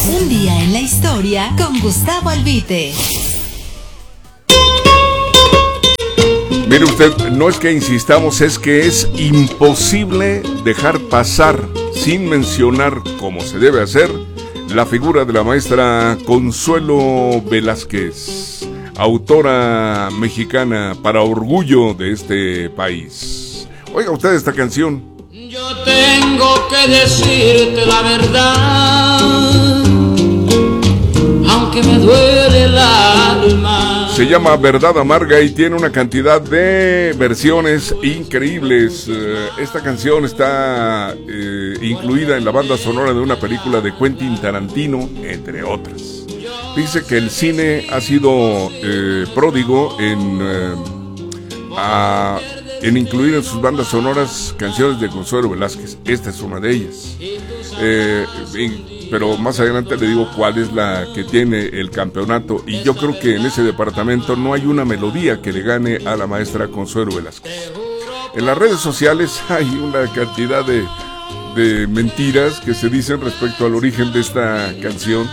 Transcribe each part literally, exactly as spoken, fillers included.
Un día en la historia con Gustavo Albite. Mire usted, no es que insistamos, es que es imposible dejar pasar sin mencionar, como se debe hacer, la figura de la maestra Consuelo Velázquez, autora mexicana para orgullo de este país. Oiga usted esta canción. Yo tengo que decirte la verdad, aunque me duele el alma. Se llama Verdad Amarga y tiene una cantidad de versiones increíbles. Esta canción está eh, incluida en la banda sonora de una película de Quentin Tarantino, entre otras. Dice que el cine ha sido eh, pródigo en, eh, a, en incluir en sus bandas sonoras canciones de Consuelo Velázquez. Esta es una de ellas. Eh, pero más adelante le digo cuál es la que tiene el campeonato, y yo creo que en ese departamento no hay una melodía que le gane a la maestra Consuelo Velázquez. En las redes sociales hay una cantidad de, de mentiras que se dicen respecto al origen de esta canción.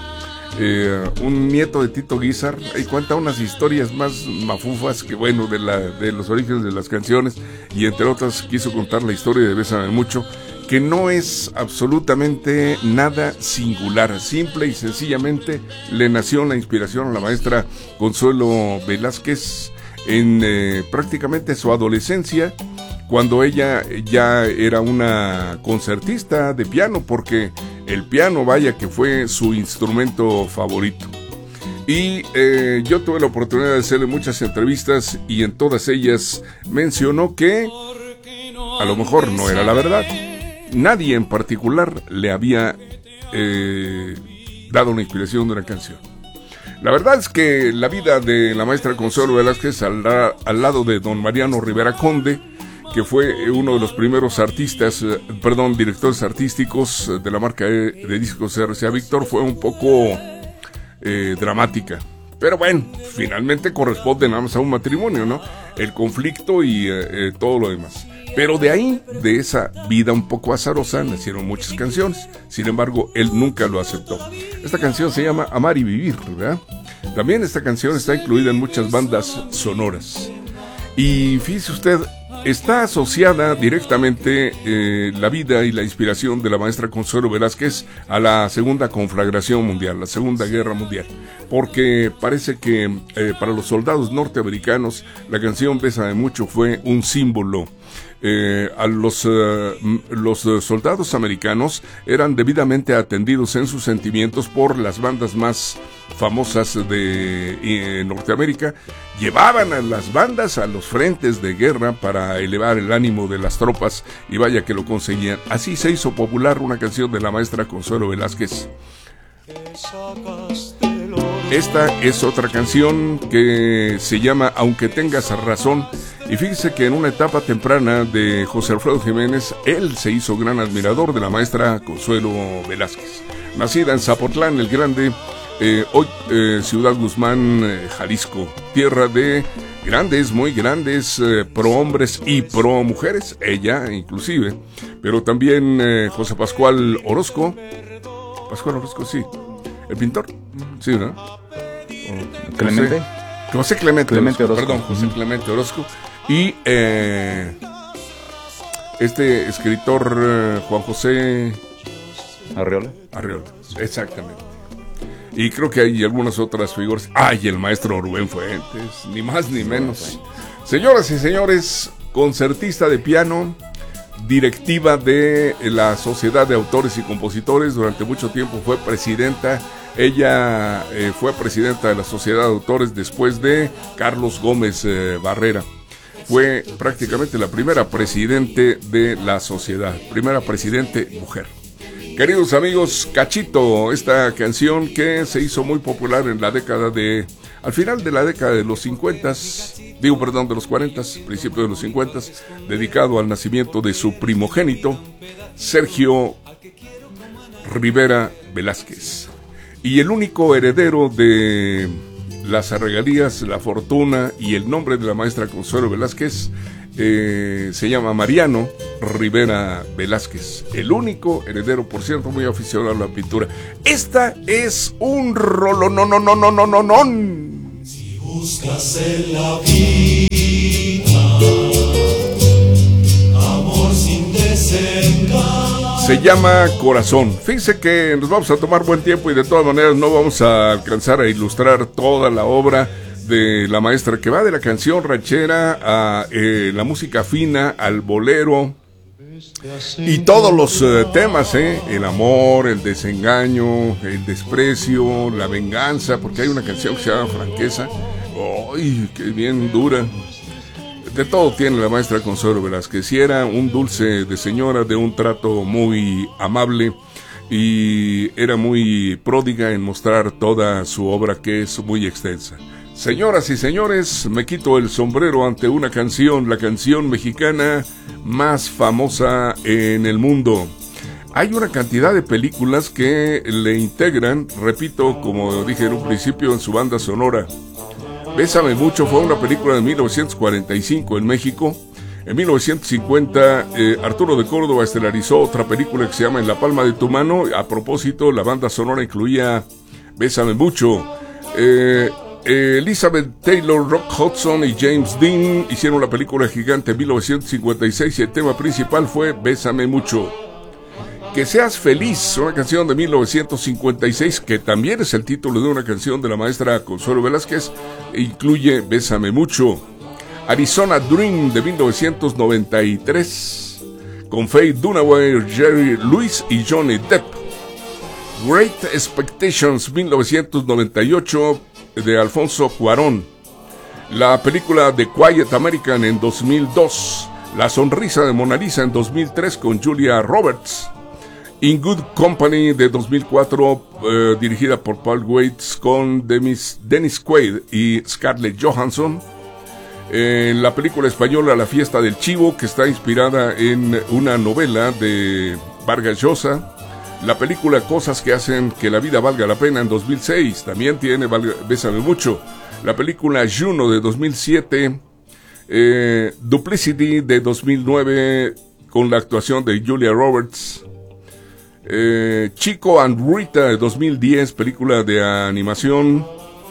Eh, un nieto de Tito Guizar ahí cuenta unas historias más mafufas que bueno de, la, de los orígenes de las canciones, y entre otras quiso contar la historia de Bésame Mucho, que no es absolutamente nada singular. Simple y sencillamente le nació la inspiración a la maestra Consuelo Velázquez en eh, prácticamente su adolescencia, cuando ella ya era una concertista de piano, porque el piano, vaya que fue su instrumento favorito. Y eh, yo tuve la oportunidad de hacerle muchas entrevistas, y en todas ellas mencionó que a lo mejor no era la verdad. Nadie en particular le había eh, dado una inspiración de una canción. La verdad es que la vida de la maestra Consuelo Velázquez al, al lado de don Mariano Rivera Conde, que fue uno de los primeros artistas, eh, perdón, directores artísticos de la marca de discos R C A Víctor, fue un poco eh, dramática. Pero bueno, finalmente corresponde nada más a un matrimonio, ¿no? El conflicto y eh, eh, todo lo demás. Pero de ahí, de esa vida un poco azarosa, nacieron muchas canciones. Sin embargo, él nunca lo aceptó. Esta canción se llama Amar y Vivir, ¿verdad? También esta canción está incluida en muchas bandas sonoras. Y fíjese usted, está asociada directamente eh, la vida y la inspiración de la maestra Consuelo Velázquez a la Segunda Conflagración Mundial, la Segunda Guerra Mundial, porque parece que eh, para los soldados norteamericanos la canción Bésame Mucho fue un símbolo. Eh, a los, uh, los uh, soldados americanos eran debidamente atendidos en sus sentimientos por las bandas más famosas de eh, Norteamérica. Llevaban a las bandas a los frentes de guerra para elevar el ánimo de las tropas, y vaya que lo conseguían. Así se hizo popular una canción de la maestra Consuelo Velázquez. Esta es otra canción que se llama Aunque tengas razón, y fíjese que en una etapa temprana de José Alfredo Jiménez, él se hizo gran admirador de la maestra Consuelo Velázquez. Nacida en Zapotlán el Grande, eh, hoy eh, Ciudad Guzmán, eh, Jalisco, tierra de grandes, muy grandes, eh, pro hombres y pro mujeres, ella inclusive, pero también eh, José Pascual Orozco, Pascual Orozco, sí, el pintor, sí, ¿no? O, Clemente. José, José Clemente, Clemente Orozco, Orozco. perdón, José Clemente Orozco. Y eh, este escritor eh, Juan José Arreola. Arreola, exactamente. Y creo que hay algunas otras figuras. Ay, el maestro Rubén Fuentes, ni más ni menos. Señoras y señores, concertista de piano, directiva de la Sociedad de Autores y Compositores, durante mucho tiempo fue presidenta. Ella eh, fue presidenta de la Sociedad de Autores después de Carlos Gómez eh, Barrera. Fue prácticamente la primera presidente de la sociedad, primera presidente mujer. Queridos amigos, Cachito, esta canción que se hizo muy popular en la década de, al final de la década de los cincuentas, digo perdón, de los cuarentas, principio de los cincuentas, dedicado al nacimiento de su primogénito, Sergio Rivera Velázquez. Y el único heredero de las regalías, la fortuna y el nombre de la maestra Consuelo Velázquez eh, se llama Mariano, Rivera Velázquez, el único heredero, por cierto, muy aficionado a la pintura. Esta es un rolo, no, no, no, no, no, no, no. Si buscas en la vida amor sin desengaño. Se llama Corazón. Fíjense que nos vamos a tomar buen tiempo y de todas maneras no vamos a alcanzar a ilustrar toda la obra de la maestra, que va de la canción ranchera a eh, la música fina, al bolero y todos los eh, temas, eh, el amor, el desengaño, el desprecio, la venganza, porque hay una canción que se llama Franqueza. ¡Ay, qué bien dura! De todo tiene la maestra Consuelo Velázquez. Y era un dulce de señora, de un trato muy amable, y era muy pródiga en mostrar toda su obra, que es muy extensa. Señoras y señores, me quito el sombrero ante una canción, la canción mexicana más famosa en el mundo. Hay una cantidad de películas que le integran, repito, como dije en un principio, en su banda sonora. Bésame mucho fue una película de mil novecientos cuarenta y cinco en México. En mil novecientos cincuenta, eh, Arturo de Córdoba estelarizó otra película que se llama En la palma de tu mano. A propósito, la banda sonora incluía Bésame mucho. Eh... Elizabeth Taylor, Rock Hudson y James Dean hicieron la película Gigante en mil novecientos cincuenta y seis y el tema principal fue Bésame mucho. Que seas feliz, una canción de mil novecientos cincuenta y seis que también es el título de una canción de la maestra Consuelo Velázquez, e incluye Bésame mucho. Arizona Dream de mil novecientos noventa y tres con Faye Dunaway, Jerry Lewis y Johnny Depp. Great Expectations mil novecientos noventa y ocho de Alfonso Cuarón. La película The Quiet American en dos mil dos. La sonrisa de Mona Lisa en dos mil tres con Julia Roberts. In Good Company de dos mil cuatro, eh, dirigida por Paul Weitz con Dennis, Dennis Quaid y Scarlett Johansson. En la película española La fiesta del chivo, que está inspirada en una novela de Vargas Llosa. La película Cosas que hacen que la vida valga la pena en dos mil seis, también tiene valga, Bésame mucho. La película Juno de dos mil siete, eh, Duplicity de dos mil nueve con la actuación de Julia Roberts, eh, Chico and Rita de dos mil diez, película de animación.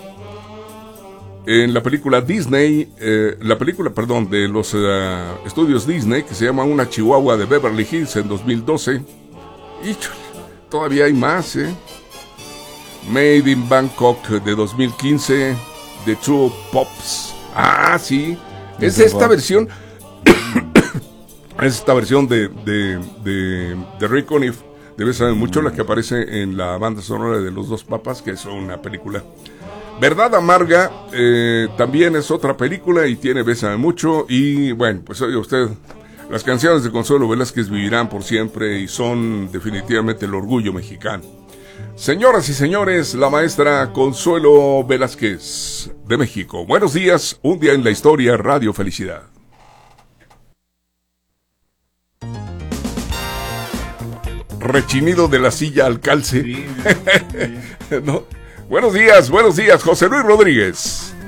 En la película Disney, eh, la película, perdón, de los uh, estudios Disney, que se llama Una Chihuahua de Beverly Hills en dos mil doce. Y todavía hay más, ¿eh? Made in Bangkok de dos mil quince, The Two Pops. Ah, sí. Es esta versión. Es esta versión de, de, de, de Ray Conniff, de Bésame mucho, la que aparece en la banda sonora de Los Dos Papas, que es una película. Verdad Amarga, eh, también es otra película y tiene Bésame mucho. Y bueno, pues oye usted, las canciones de Consuelo Velázquez vivirán por siempre y son definitivamente el orgullo mexicano. Señoras y señores, la maestra Consuelo Velázquez de México. Buenos días, un día en la historia, Radio Felicidad. Rechinido de la silla al calce. Sí, sí. ¿No? Buenos días, buenos días, José Luis Rodríguez.